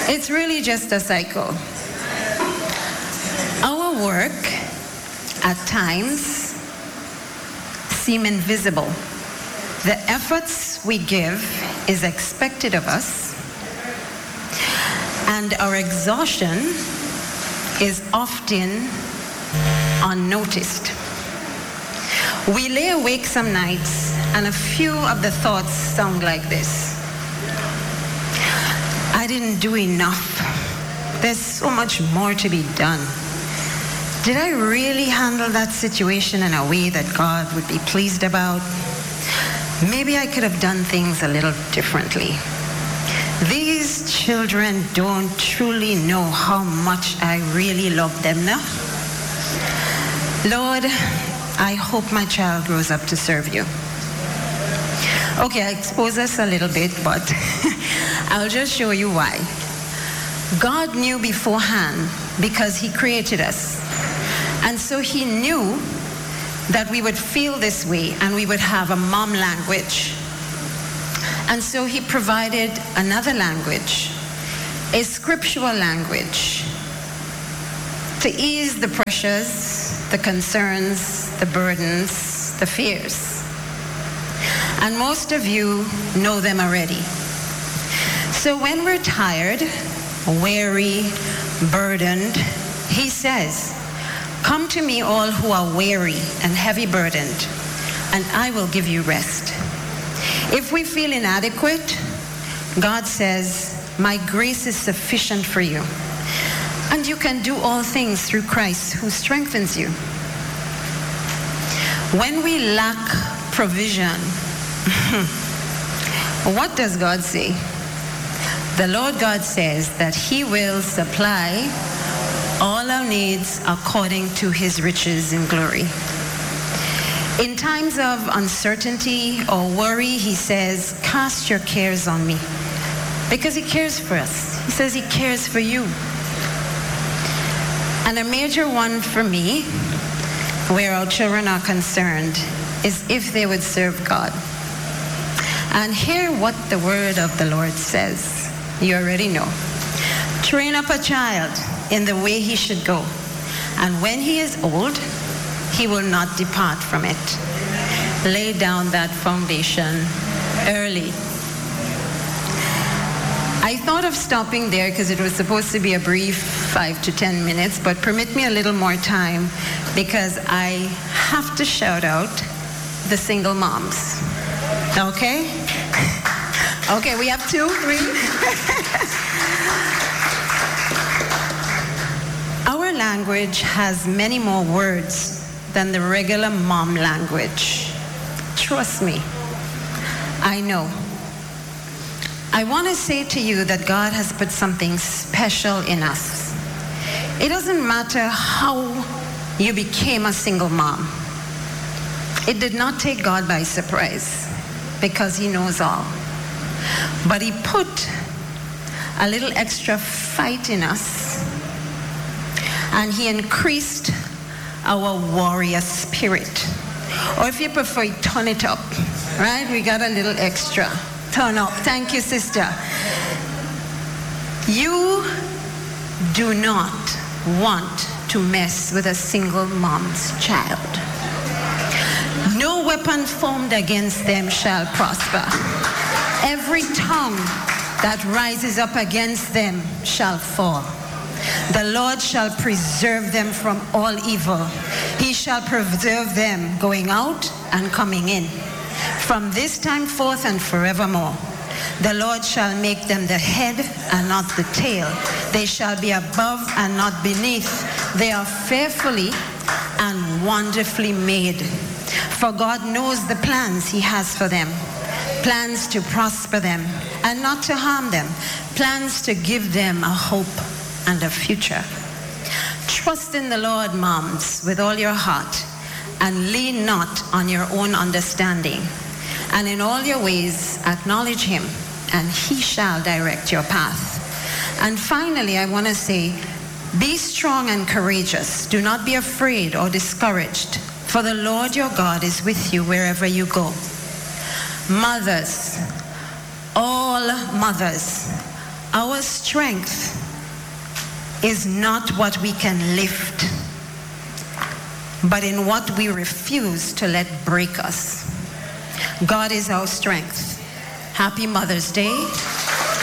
It's really just a cycle. Our work at times seem invisible. The efforts we give is expected of us, and our exhaustion is often unnoticed. We lay awake some nights, and a few of the thoughts sound like this. I didn't do enough. There's so much more to be done. Did I really handle that situation in a way that God would be pleased about? Maybe I could have done things a little differently. These children don't truly know how much I really love them now. Lord, I hope my child grows up to serve you. Okay, I expose us a little bit, but I'll just show you why. God knew beforehand because he created us. And so he knew that we would feel this way and we would have a mom language. And so he provided another language, a scriptural language, to ease the pressures, the concerns, the burdens, the fears. And most of you know them already. So when we're tired, weary, burdened, he says, "Come to me all who are weary and heavy burdened, and I will give you rest." If we feel inadequate, God says, "My grace is sufficient for you, and you can do all things through Christ who strengthens you." When we lack provision, what does God say? The Lord God says that he will supply all our needs according to his riches in glory. In times of uncertainty or worry, he says, "Cast your cares on me," because he cares for us. He says he cares for you. And a major one for me, where our children are concerned, is if they would serve God. And hear what the word of the Lord says. You already know. "Train up a child in the way he should go, and when he is old, he will not depart from it." Lay down that foundation early. I thought of stopping there because it was supposed to be a brief 5 to 10 minutes, but permit me a little more time because I have to shout out the single moms. Okay? Okay, we have 2, 3. Our language has many more words than the regular mom language. Trust me, I know. I want to say to you that God has put something special in us. It doesn't matter how you became a single mom. It did not take God by surprise because he knows all. But he put a little extra fight in us, and he increased our warrior spirit. Or if you prefer, turn it up, right? We got a little extra. Turn up. Thank you, sister. You do not want to mess with a single mom's child. No weapon formed against them shall prosper. Every tongue that rises up against them shall fall. The Lord shall preserve them from all evil. He shall preserve them going out and coming in, from this time forth and forevermore. The Lord shall make them the head and not the tail. They shall be above and not beneath. They are fearfully and wonderfully made. For God knows the plans he has for them. Plans to prosper them and not to harm them. Plans to give them a hope and a future. Trust in the Lord, moms, with all your heart, and lean not on your own understanding. And in all your ways acknowledge him, and he shall direct your path. And finally, I want to say, be strong and courageous. Do not be afraid or discouraged, for the Lord your God is with you wherever you go. Mothers, all mothers, Our strength is not what we can lift, but in what we refuse to let break us. God is our strength. Happy Mother's Day.